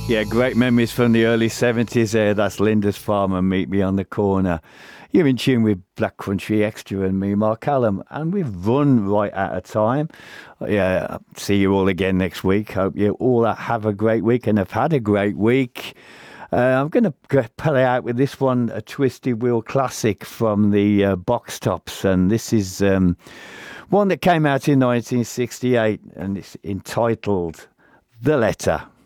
Yeah, great memories from the early 70s there. That's Linda's Farm and Meet Me on the Corner. You're in tune with Black Country Extra and me, Mark Callum, and we've run right out of time. Yeah, see you all again next week. Hope you all have a great week and have had a great week. I'm going to play out with this one, a Twisted Wheel classic from the Box Tops, and this is one that came out in 1968, and it's entitled The Letter.